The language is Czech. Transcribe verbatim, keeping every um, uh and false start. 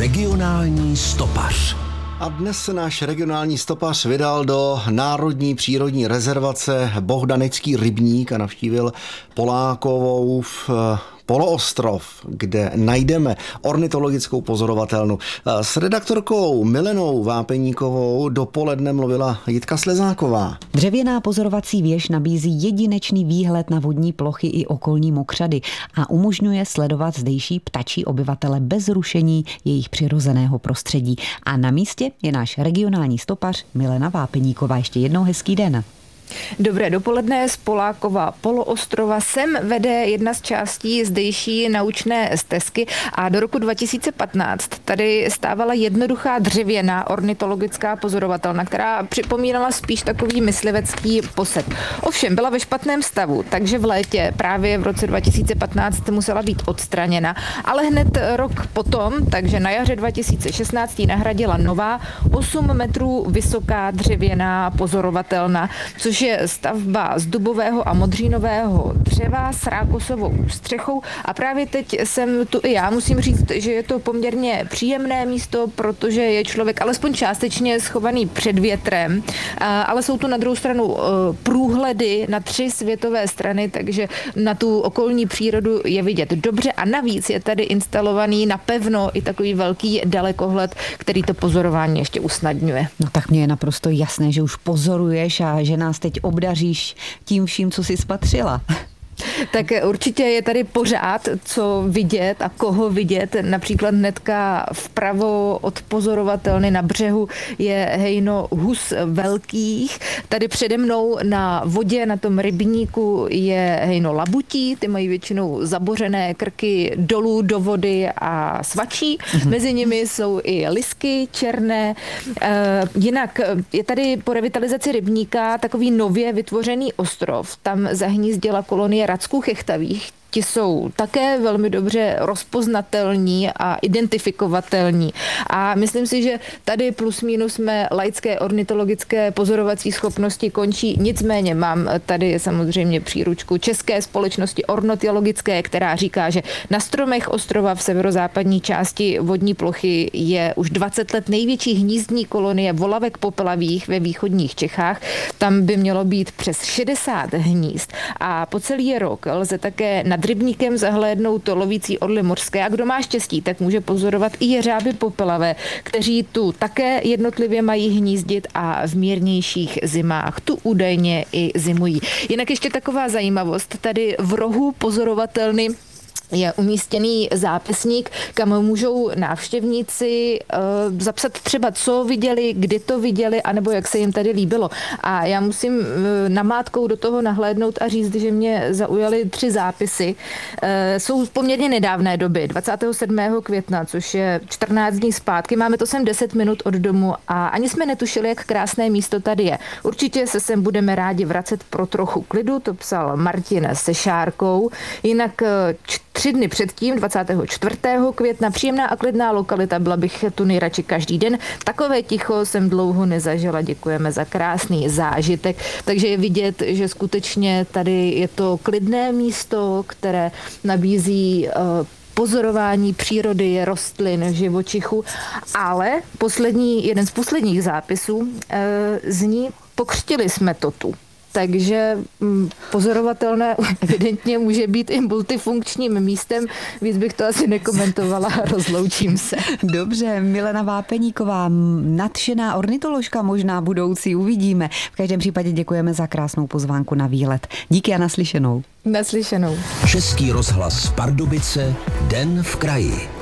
Regionální stopař. A dnes se náš regionální stopař vydal do Národní přírodní rezervace Bohdanecký rybník a navštívil Polákovou v poloostrov, kde najdeme ornitologickou pozorovatelnu. S redaktorkou Milenou Vápeníkovou dopoledne mluvila Jitka Slezáková. Dřevěná pozorovací věž nabízí jedinečný výhled na vodní plochy i okolní mokřady a umožňuje sledovat zdejší ptačí obyvatele bez rušení jejich přirozeného prostředí. A na místě je náš regionální stopař Milena Vápeníková. Ještě jednou hezký den. Dobré dopoledne z Polákova poloostrova. Sem vede jedna z částí zdejší naučné stezky a do roku dva tisíce patnáct tady stávala jednoduchá dřevěná ornitologická pozorovatelna, která připomínala spíš takový myslivecký posed. Ovšem byla ve špatném stavu, takže v létě právě v roce dva tisíce patnáct musela být odstraněna, ale hned rok potom, takže na jaře dva tisíce šestnáct ji nahradila nová osm metrů vysoká dřevěná pozorovatelna, což je stavba z dubového a modřínového dřeva s rákosovou střechou a právě teď jsem tu i já. Musím říct, že je to poměrně příjemné místo, protože je člověk alespoň částečně schovaný před větrem, ale jsou tu na druhou stranu průhledy na tři světové strany, takže na tu okolní přírodu je vidět dobře a navíc je tady instalovaný napevno i takový velký dalekohled, který to pozorování ještě usnadňuje. No tak mně je naprosto jasné, že už pozoruješ a že nás teď obdaříš tím vším, co jsi spatřila. Tak určitě je tady pořád co vidět a koho vidět. Například hnedka vpravo od pozorovatelny na břehu je hejno hus velkých. Tady přede mnou na vodě, na tom rybníku je hejno labutí. Ty mají většinou zabořené krky dolů do vody a svačí. Mm-hmm. Mezi nimi jsou i lisky černé. E, jinak je tady po revitalizaci rybníka takový nově vytvořený ostrov. Tam zahnízdila kolonie racků chechtavých. Ti jsou také velmi dobře rozpoznatelní a identifikovatelní. A myslím si, že tady plus minus mé laické ornitologické pozorovací schopnosti končí. Nicméně mám tady samozřejmě příručku České společnosti ornitologické, která říká, že na stromech ostrova v severozápadní části vodní plochy je už dvacet let největší hnízdní kolonie volavek popelavých ve východních Čechách. Tam by mělo být přes šedesát hnízd. A po celý rok lze také nad rybníkem zahlédnout lovící orly mořské a kdo má štěstí, tak může pozorovat i jeřáby popelavé, kteří tu také jednotlivě mají hnízdit a v mírnějších zimách tu údajně i zimují. Jinak ještě taková zajímavost, tady v rohu pozorovatelny je umístěný zápisník, kam můžou návštěvníci uh, zapsat třeba, co viděli, kdy to viděli, anebo jak se jim tady líbilo. A já musím uh, namátkou do toho nahlédnout a říct, že mě zaujaly tři zápisy. Uh, jsou z poměrně nedávné doby, dvacátého sedmého května, což je čtrnáct dní zpátky. Máme to sem deset minut od domu a ani jsme netušili, jak krásné místo tady je. Určitě se sem budeme rádi vracet pro trochu klidu, to psal Martin se Šárkou. Jinak uh, Tři dny předtím, dvacátého čtvrtého května, příjemná a klidná lokalita, byla bych tu nejradši každý den. Takové ticho jsem dlouho nezažila, děkujeme za krásný zážitek. Takže je vidět, že skutečně tady je to klidné místo, které nabízí uh, pozorování přírody, rostlin, živočichů, ale poslední, jeden z posledních zápisů uh, zní: pokřtili jsme to tu. Takže pozorovatelné evidentně může být i multifunkčním místem. Víc bych to asi nekomentovala, rozloučím se. Dobře, Milena Vápeníková, nadšená ornitoložka možná budoucí, uvidíme. V každém případě děkujeme za krásnou pozvánku na výlet. Díky a naslyšenou. Naslyšenou. Český rozhlas Pardubice, Den v kraji.